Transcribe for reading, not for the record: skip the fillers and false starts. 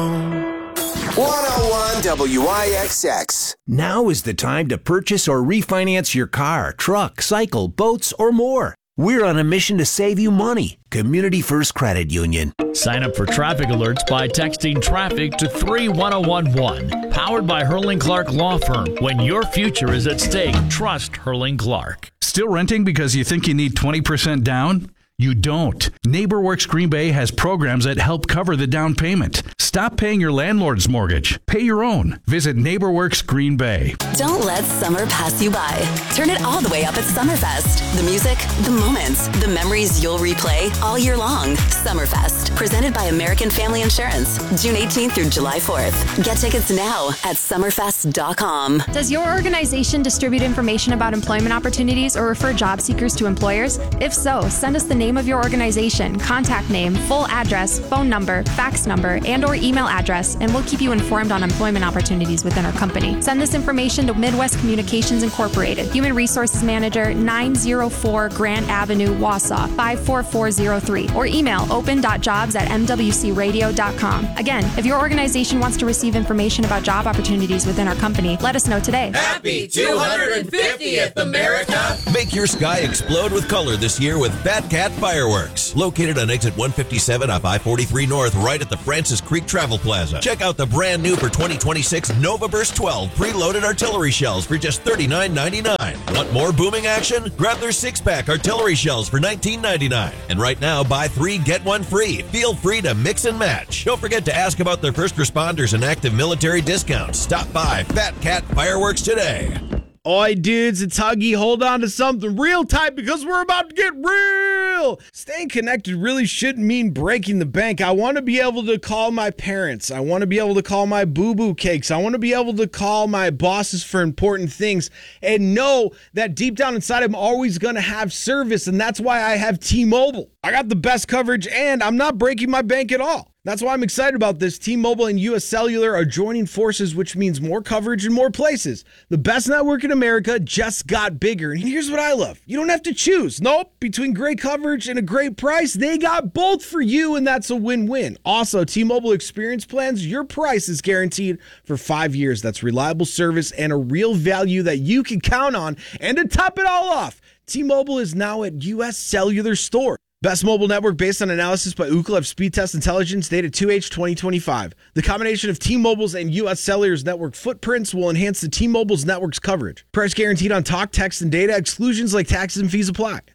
101 WIXX. Now is the time to purchase or refinance your car, truck, cycle, boats, or more. We're on a mission to save you money. Community First Credit Union. Sign up for traffic alerts by texting traffic to 31011. Powered by Hurling Clark Law Firm. When your future is at stake, trust Hurling Clark. Still renting because you think you need 20% down? You don't. NeighborWorks Green Bay has programs that help cover the down payment. Stop paying your landlord's mortgage. Pay your own. Visit NeighborWorks Green Bay. Don't let summer pass you by. Turn it all the way up at Summerfest. The music, the moments, the memories you'll replay all year long. Summerfest, presented by American Family Insurance. June 18th through July 4th. Get tickets now at summerfest.com. Does your organization distribute information about employment opportunities or refer job seekers to employers? If so, send us the name of your organization, contact name, full address, phone number, fax number, and or email address, and we'll keep you informed on employment opportunities within our company. Send this information to Midwest Communications Incorporated, Human Resources Manager, 904 Grant Avenue, Wausau, 54403, or email open.jobs@mwcradio.com. Again, if your organization wants to receive information about job opportunities within our company, let us know today. Happy 250th, America! Make your sky explode with color this year with Fat Cat Fireworks. Located on exit 157 off I-43 North, right at the Francis Creek Travel Plaza. Check out the brand new for 2026 Nova Burst 12 preloaded artillery shells for just $39.99. Want more booming action? Grab their 6-pack artillery shells for $19.99. And right now, buy 3, get 1 free. Feel free to mix and match. Don't forget to ask about their first responders and active military discounts. Stop by Fat Cat Fireworks today. Oi, dudes, it's Huggy. Hold on to something real tight because we're about to get real. Staying connected really shouldn't mean breaking the bank. I want to be able to call my parents. I want to be able to call my boo-boo cakes. I want to be able to call my bosses for important things and know that deep down inside I'm always going to have service, and that's why I have T-Mobile. I got the best coverage, and I'm not breaking my bank at all. That's why I'm excited about this. T-Mobile and U.S. Cellular are joining forces, which means more coverage in more places. The best network in America just got bigger. And here's what I love. You don't have to choose. Nope. Between great coverage and a great price, they got both for you, and that's a win-win. Also, T-Mobile Experience Plans, your price is guaranteed for 5 years. That's reliable service and a real value that you can count on. And to top it all off, T-Mobile is now at U.S. Cellular Store. Best mobile network based on analysis by Ookla Speed Test Intelligence, dated 2H 2025. The combination of T-Mobile's and U.S. Cellular's network footprints will enhance the T-Mobile's network's coverage. Price guaranteed on talk, text, and data. Exclusions like taxes and fees apply.